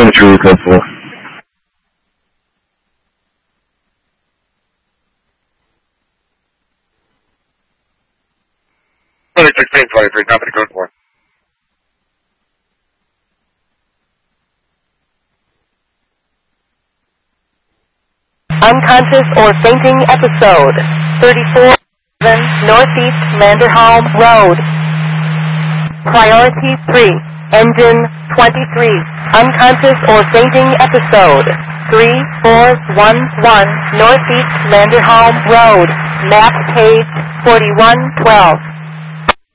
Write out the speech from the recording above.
Infantry code 4. Company code 4. Unconscious or fainting episode. 34 Northeast Landerholm Road. Priority 3. Engine 23. Unconscious or fainting episode. 3411 Northeast Landerholm Road. Map page 4112.